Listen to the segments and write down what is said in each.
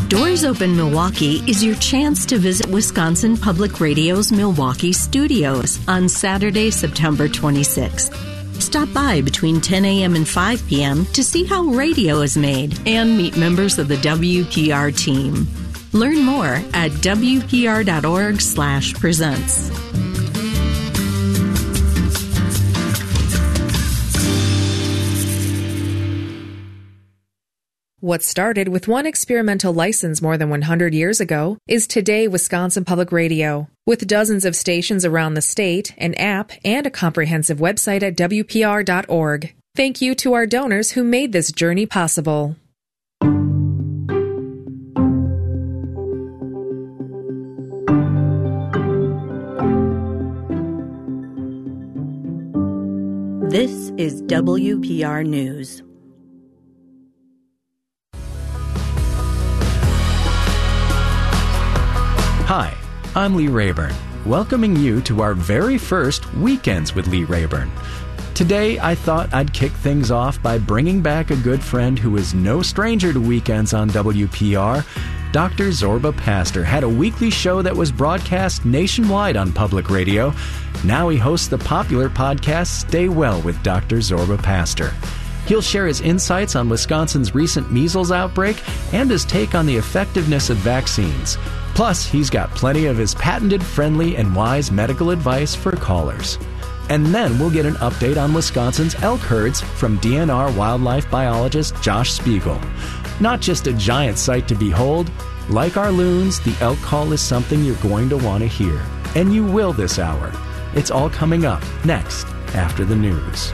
Doors Open Milwaukee is your chance to visit Wisconsin Public Radio's Milwaukee studios on Saturday, September 26th. Stop by between 10 a.m. and 5 p.m. to see how radio is made and meet members of the WPR team. Learn more at wpr.org/presents. What started with one experimental license more than 100 years ago is today Wisconsin Public Radio. With dozens of stations around the state, an app, and a comprehensive website at WPR.org. Thank you to our donors who made this journey possible. This is WPR News. Hi, I'm Lee Rayburn, welcoming you to our very first Weekends with Lee Rayburn. Today, I thought I'd kick things off by bringing back a good friend who is no stranger to weekends on WPR. Dr. Zorba Pastor had a weekly show that was broadcast nationwide on public radio. Now he hosts the popular podcast Stay Well with Dr. Zorba Pastor. He'll share his insights on Wisconsin's recent measles outbreak and his take on the effectiveness of vaccines. Plus, he's got plenty of his patented, friendly, and wise medical advice for callers. And then we'll get an update on Wisconsin's elk herds from DNR wildlife biologist Josh Spiegel. Not just a giant sight to behold. Like our loons, the elk call is something you're going to want to hear. And you will this hour. It's all coming up next after the news.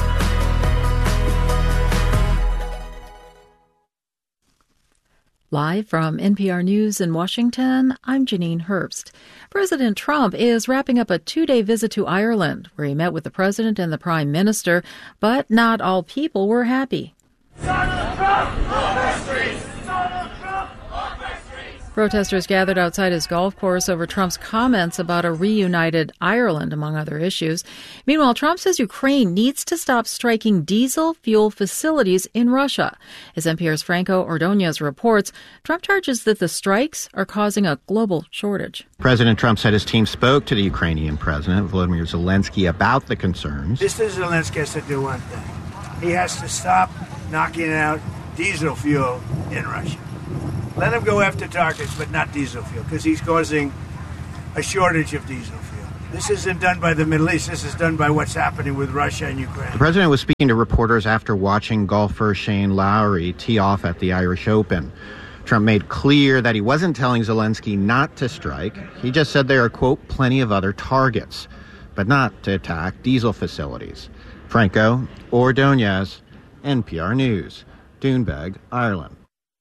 Live from NPR News in Washington, I'm Janine Herbst. President Trump is wrapping up a 2-day visit to Ireland, where he met with the president and the prime minister, but not all people were happy. Protesters gathered outside his golf course over Trump's comments about a reunited Ireland, among other issues. Meanwhile, Trump says Ukraine needs to stop striking diesel fuel facilities in Russia. As NPR's Franco Ordonez reports, Trump charges that the strikes are causing a global shortage. President Trump said his team spoke to the Ukrainian president, Volodymyr Zelensky, about the concerns. Mr. Zelensky has to do one thing. He has to stop knocking out diesel fuel in Russia. Let him go after targets, but not diesel fuel, because he's causing a shortage of diesel fuel. This isn't done by the Middle East. This is done by what's happening with Russia and Ukraine. The president was speaking to reporters after watching golfer Shane Lowry tee off at the Irish Open. Trump made clear that he wasn't telling Zelensky not to strike. He just said there are, quote, plenty of other targets, but not to attack diesel facilities. Franco Ordonez, NPR News, Doonbeg, Ireland.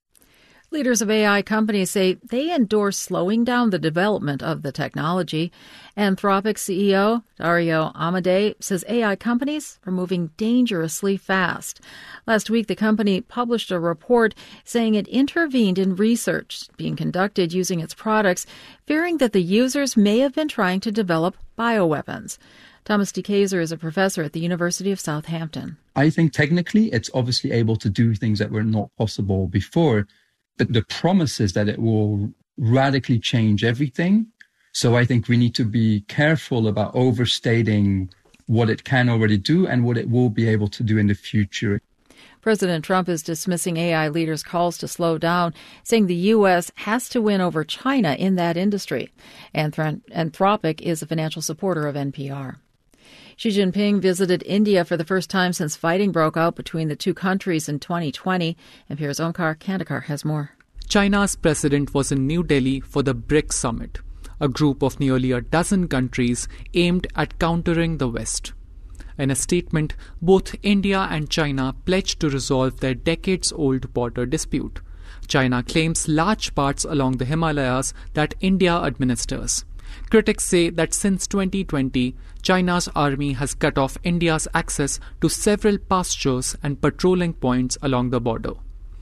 Leaders of AI companies say they endorse slowing down the development of the technology. Anthropic CEO Dario Amodei says AI companies are moving dangerously fast. Last week, the company published a report saying it intervened in research being conducted using its products, fearing that the users may have been trying to develop bioweapons. Thomas DeKayser is a professor at the University of Southampton. I think technically it's obviously able to do things that were not possible before. But the promise is that it will radically change everything. So I think we need to be careful about overstating what it can already do and what it will be able to do in the future. President Trump is dismissing AI leaders' calls to slow down, saying the U.S. has to win over China in that industry. Anthropic is a financial supporter of NPR. Xi Jinping visited India for the first time since fighting broke out between the two countries in 2020. NPR's Omkar Kandekar has more. China's president was in New Delhi for the BRICS summit, a group of nearly a dozen countries aimed at countering the West. In a statement, both India and China pledged to resolve their decades-old border dispute. China claims large parts along the Himalayas that India administers. Critics say that since 2020, China's army has cut off India's access to several pastures and patrolling points along the border.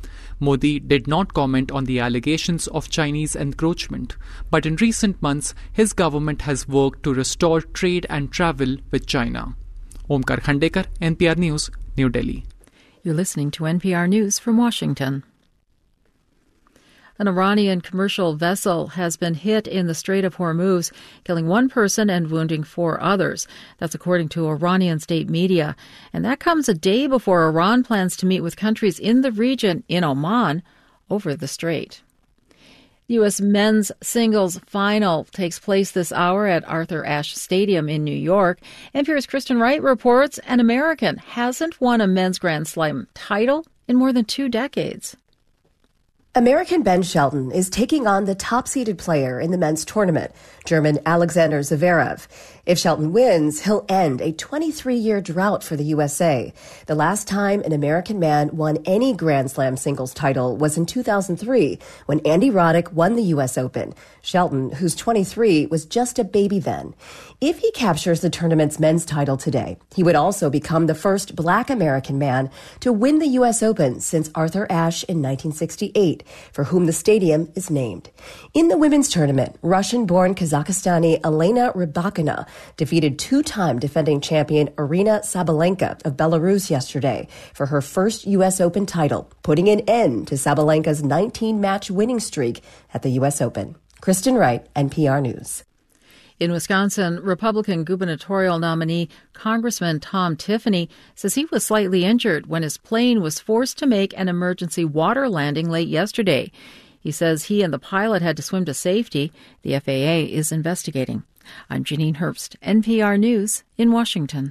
Modi did not comment on the allegations of Chinese encroachment, but in recent months, his government has worked to restore trade and travel with China. Omkar Khandekar, NPR News, New Delhi. You're listening to NPR News from Washington. An Iranian commercial vessel has been hit in the Strait of Hormuz, killing one person and wounding 4 others. That's according to Iranian state media. And that comes a day before Iran plans to meet with countries in the region, in Oman, over the strait. The U.S. men's singles final takes place this hour at Arthur Ashe Stadium in New York. NPR's Kristen Wright reports an American hasn't won a men's Grand Slam title in more than 2 decades. American Ben Shelton is taking on the top-seeded player in the men's tournament, German Alexander Zverev. If Shelton wins, he'll end a 23-year drought for the USA. The last time an American man won any Grand Slam singles title was in 2003, when Andy Roddick won the U.S. Open. Shelton, who's 23, was just a baby then. If he captures the tournament's men's title today, he would also become the first black American man to win the U.S. Open since Arthur Ashe in 1968, for whom the stadium is named. In the women's tournament, Russian-born Kazakhstani Elena Rybakina defeated 2-time defending champion Aryna Sabalenka of Belarus yesterday for her first U.S. Open title, putting an end to Sabalenka's 19-match winning streak at the U.S. Open. Kristen Wright, NPR News. In Wisconsin, Republican gubernatorial nominee Congressman Tom Tiffany says he was slightly injured when his plane was forced to make an emergency water landing late yesterday. He says he and the pilot had to swim to safety. The FAA is investigating. I'm Janine Herbst, NPR News in Washington.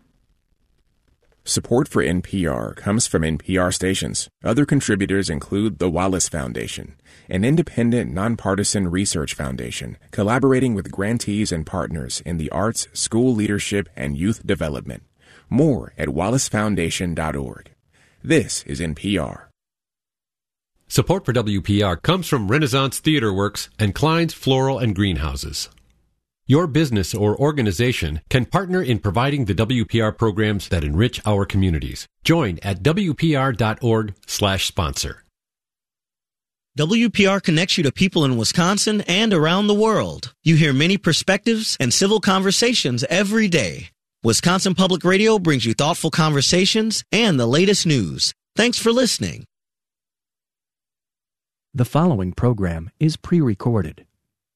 Support for NPR comes from NPR stations. Other contributors include the Wallace Foundation, an independent, nonpartisan research foundation collaborating with grantees and partners in the arts, school leadership, and youth development. More at wallacefoundation.org. This is NPR. Support for WPR comes from Renaissance Theater Works and Klein's Floral and Greenhouses. Your business or organization can partner in providing the WPR programs that enrich our communities. Join at WPR.org/sponsor. WPR connects you to people in Wisconsin and around the world. You hear many perspectives and civil conversations every day. Wisconsin Public Radio brings you thoughtful conversations and the latest news. Thanks for listening. The following program is pre-recorded.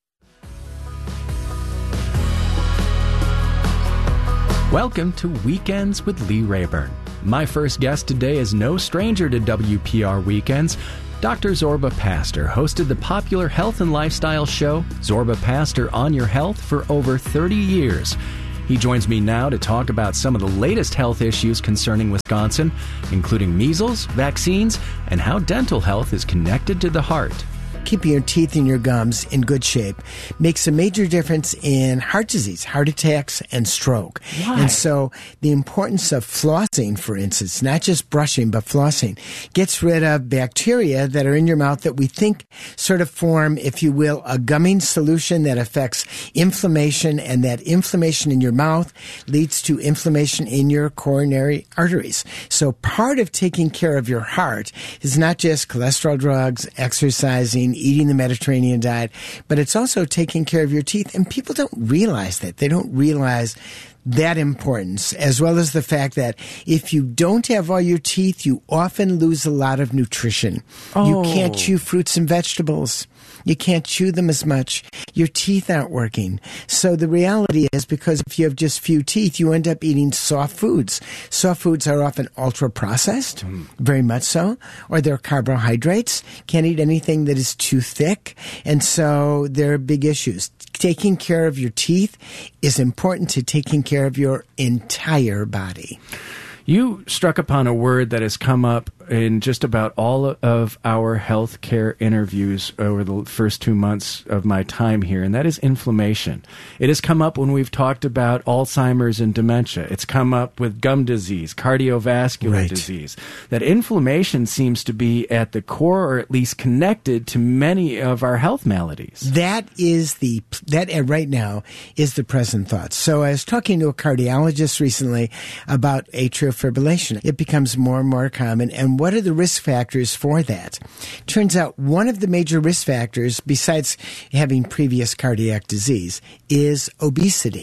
Welcome to Weekends with Lee Rayburn. My first guest today is no stranger to WPR Weekends. Dr. Zorba Pastor hosted the popular health and lifestyle show Zorba Pastor on Your Health for over 30 years. He joins me now to talk about some of the latest health issues concerning Wisconsin, including measles, vaccines, and how dental health is connected to the heart. Keeping your teeth and your gums in good shape makes a major difference in heart disease, heart attacks, and stroke. Why? And so the importance of flossing, for instance, not just brushing, but flossing, gets rid of bacteria that are in your mouth that we think sort of form, if you will, a gumming solution that affects inflammation, and that inflammation in your mouth leads to inflammation in your coronary arteries. So part of taking care of your heart is not just cholesterol drugs, exercising, eating the Mediterranean diet, but it's also taking care of your teeth. And people don't realize that. They don't realize that importance, as well as the fact that if you don't have all your teeth, you often lose a lot of nutrition. You can't chew fruits and vegetables. You can't chew them as much. Your teeth aren't working. So the reality is, because if you have just few teeth, you end up eating soft foods. Soft foods are often ultra-processed, very much so, or they're carbohydrates. Can't eat anything that is too thick. And so there are big issues. Taking care of your teeth is important to taking care of your entire body. You struck upon a word that has come up in just about all of our healthcare interviews over the first 2 months of my time here, and that is inflammation. It has come up when we've talked about Alzheimer's and dementia. It's come up with gum disease, cardiovascular disease. That inflammation seems to be at the core, or at least connected to many of our health maladies. That right now is the present thought. So I was talking to a cardiologist recently about atrial fibrillation. It becomes more and more common, and what are the risk factors for that? Turns out one of the major risk factors, besides having previous cardiac disease, is obesity.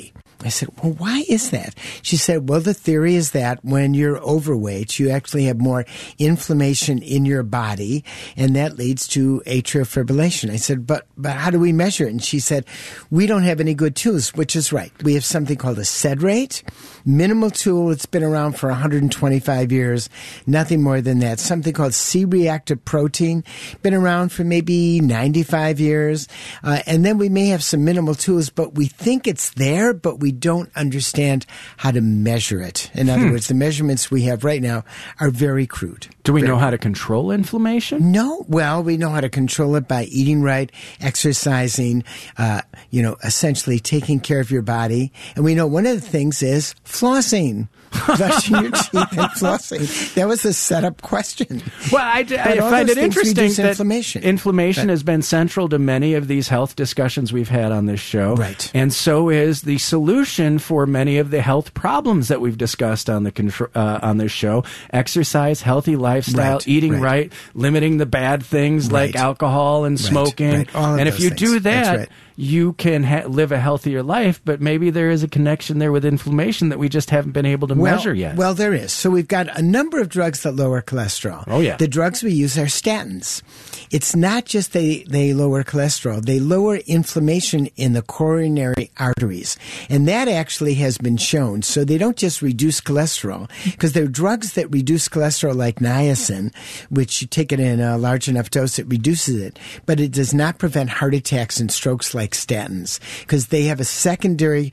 I said, well, why is that? She said, well, the theory is that when you're overweight, you actually have more inflammation in your body, and that leads to atrial fibrillation. I said, but how do we measure it? And she said, we don't have any good tools, which is right. We have something called a SED rate, minimal tool. It's been around for 125 years, nothing more than that. Something called C-reactive protein, been around for maybe 95 years. And then we may have some minimal tools, but we think it's there, but we don't understand how to measure it. In other words, the measurements we have right now are very crude. Do we know how to control inflammation? No. Well, we know how to control it by eating right, exercising, essentially taking care of your body. And we know one of the things is flossing. Brushing your teeth and flossing. That was a setup question. Well, I find it interesting that inflammation has been central to many of these health discussions we've had on this show. Right. And so is the solution for many of the health problems that we've discussed on this show. Exercise, healthy lifestyle, eating right, limiting the bad things like alcohol and smoking. And if you do that, you can live a healthier life, but maybe there is a connection there with inflammation that we just haven't been able to measure yet. Well, there is. So we've got a number of drugs that lower cholesterol. Oh, yeah. The drugs we use are statins. It's not just they lower cholesterol. They lower inflammation in the coronary arteries. And that actually has been shown. So they don't just reduce cholesterol, because there are drugs that reduce cholesterol like niacin, which you take it in a large enough dose, it reduces it. But it does not prevent heart attacks and strokes like statins, because they have a secondary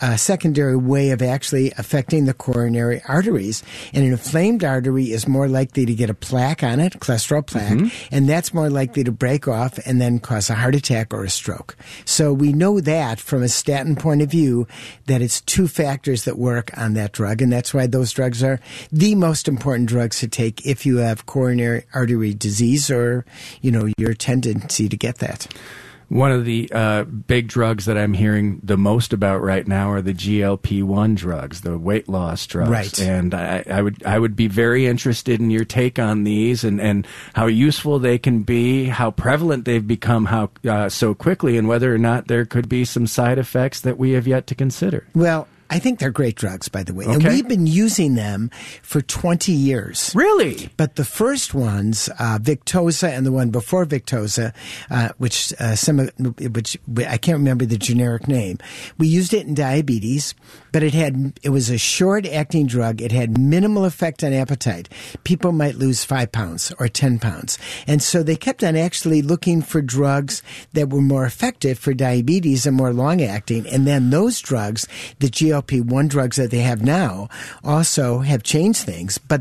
way of actually affecting the coronary arteries. And an inflamed artery is more likely to get a plaque on it, cholesterol plaque, and that's more likely to break off and then cause a heart attack or a stroke. So we know that from a statin point of view, that it's two factors that work on that drug, and that's why those drugs are the most important drugs to take if you have coronary artery disease or, your tendency to get that. One of the big drugs that I'm hearing the most about right now are the GLP-1 drugs, the weight loss drugs. Right. And I would be very interested in your take on these and how useful they can be, how prevalent they've become so quickly, and whether or not there could be some side effects that we have yet to consider. Well, I think they're great drugs, by the way. Okay. And we've been using them for 20 years. Really? But the first ones, Victoza and the one before Victoza, which I can't remember the generic name, we used it in diabetes, but it was a short-acting drug. It had minimal effect on appetite. People might lose 5 pounds or 10 pounds. And so they kept on actually looking for drugs that were more effective for diabetes and more long-acting. And then those drugs, the GLP-1 drugs that they have now, also have changed things. But